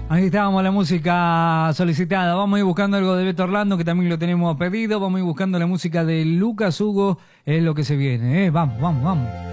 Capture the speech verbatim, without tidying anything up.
Ahí estábamos, la música solicitada. Vamos a ir buscando algo de Beto Orlando, que también lo tenemos pedido. Vamos a ir buscando la música de Lucas Hugo, es lo que se viene, ¿eh? Vamos, vamos, vamos.